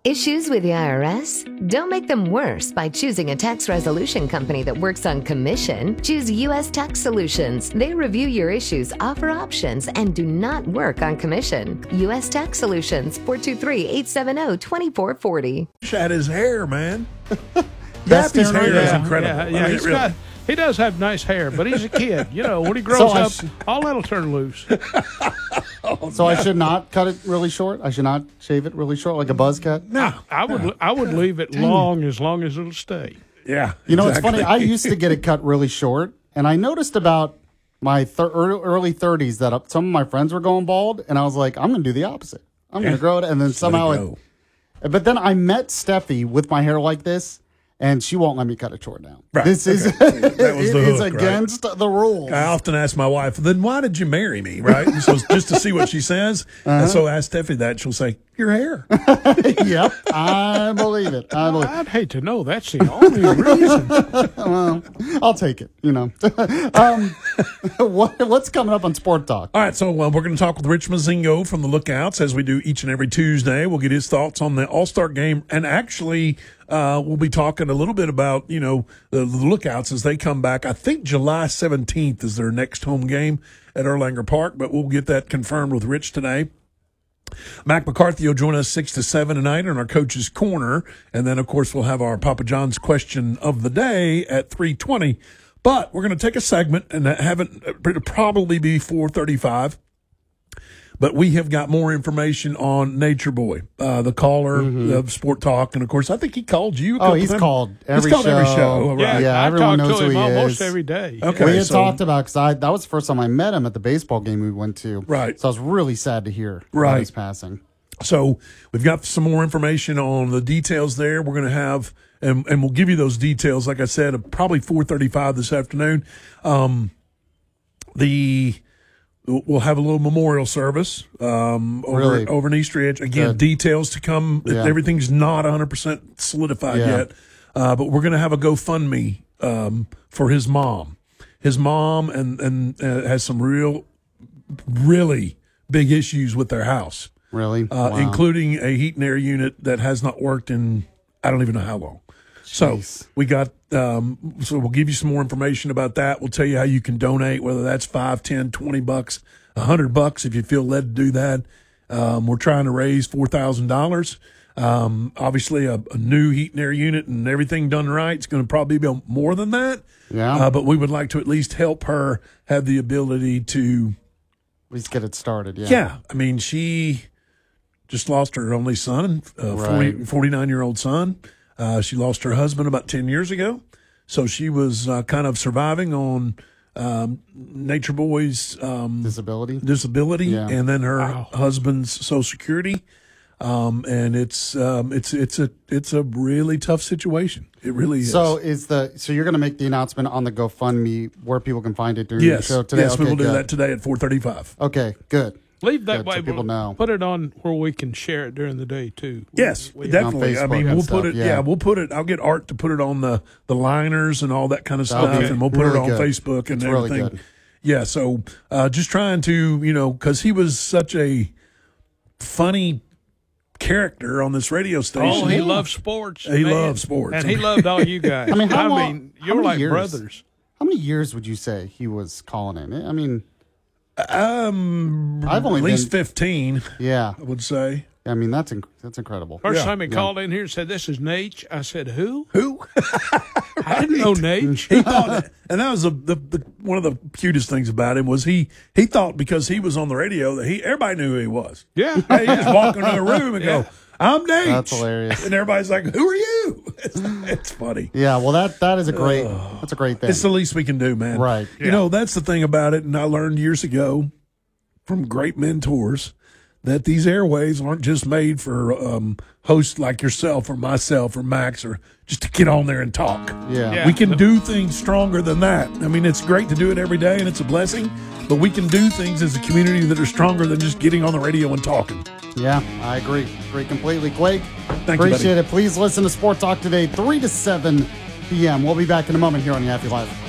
Issues with the IRS? Don't make them worse by choosing a tax resolution company that works on commission. Choose U.S. Tax Solutions. They review your issues, offer options, and do not work on commission. U.S. Tax Solutions, 423-870-2440. Had his hair, man. Best Yappy's hair is incredible. Yeah, he does have nice hair, but he's a kid. You know, when he grows up, all that'll turn loose. So I should not cut it really short? I should not shave it really short, like a buzz cut? No. I would leave it long as it'll stay. Yeah. You know, exactly. It's funny. I used to get it cut really short, and I noticed about my early 30s that some of my friends were going bald, and I was like, I'm going to do the opposite. I'm going to grow it, and then somehow But then I met Steffi with my hair like this, and she won't let me cut it short now. Right. This is it's against the rules. I often ask my wife, then why did you marry me, right? And so just to see what she says. And so I ask Steffi that. She'll say, your hair. Yep, I believe it. I'd hate to know that's the only reason. Well, I'll take it, you know. What's coming up on Sport Talk? All right, so we're going to talk with Rich Mozingo from the Lookouts, as we do each and every Tuesday. We'll get his thoughts on the All-Star game, and actually we'll be talking a little bit about, you know, the Lookouts as they come back. I think July 17th is their next home game at Erlanger Park, but we'll get that confirmed with Rich today. Mac McCarthy will join us 6 to 7 tonight in our Coach's Corner. And then, of course, we'll have our Papa John's question of the day at 3:20. But we're going to take a segment, and it'll probably be 4:35. But we have got more information on Nature Boy, the caller of Sport Talk. And, of course, I think he called you. He's called every show. Right. Yeah, everyone knows who he is. Almost every day. Okay, we had talked about, because that was the first time I met him at the baseball game we went to. Right. So I was really sad to hear about his passing. So we've got some more information on the details there. We're going to have, and we'll give you those details, like I said, probably 4:35 this afternoon. We'll have a little memorial service over in East Ridge. Again, details to come. Yeah. Everything's not 100% solidified yet, but we're going to have a GoFundMe for his mom. His mom and has some really big issues with their house. Really? Wow. Including a heat and air unit that has not worked in I don't even know how long. So we got, so we'll give you some more information about that. We'll tell you how you can donate, whether that's $5, $10, $20, $100 if you feel led to do that. We're trying to raise $4,000. Obviously a new heat and air unit and everything done right. It's going to probably be more than that. Yeah. But we would like to at least help her have the ability to at least get it started. Yeah. Yeah. I mean, she just lost her only son, 49-year-old son. She lost her husband about 10 years ago. So she was kind of surviving on Nature Boy's disability, and then her husband's Social Security. And it's a really tough situation. It really is. So you're going to make the announcement on the GoFundMe where people can find it during the show today? Yes, we will do that today at 4:35. Okay, good. Leave that way. So people know. Put it on where we can share it during the day too. Yes, definitely. I mean, we'll put it. Yeah, we'll put it. I'll get Art to put it on the liners and all that kind of stuff, and we'll put it on Facebook and everything. Really good. Yeah. So just trying to, because he was such a funny character on this radio station. Oh, he loved sports. He loved sports, and he loved all you guys. I mean, you're like brothers. How many years would you say he was calling in? I mean. I've only at least 15. Yeah, I would say. I mean, that's incredible. First time he called in here and said, "This is Nate." I said, "Who? Who?" I didn't know Nate. He thought, and that was the one of the cutest things about him was he thought because he was on the radio that everybody knew who he was. Yeah, he just walk into the room and go, "I'm Nate." That's hilarious. And everybody's like, "Who are you?" It's funny. Yeah, well, that is a great. That's a great thing. It's the least we can do, man. Right. Yeah. That's the thing about it, and I learned years ago from great mentors that these airways aren't just made for hosts like yourself or myself or Max or just to get on there and talk. Yeah. We can do things stronger than that. I mean, it's great to do it every day, and it's a blessing, but we can do things as a community that are stronger than just getting on the radio and talking. Yeah, I agree. Agree completely. Quake, Thank you, appreciate it. Please listen to Sport Talk today, 3 to 7 p.m. We'll be back in a moment here on Yaffee Live.